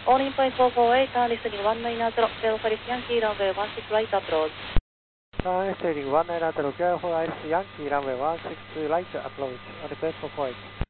Calling point 448, listening 1990, Delta Iris Yankee, runway 16 right approach. Listening 1990, Delta Iris Yankee, runway 16 right approach, on the base 448.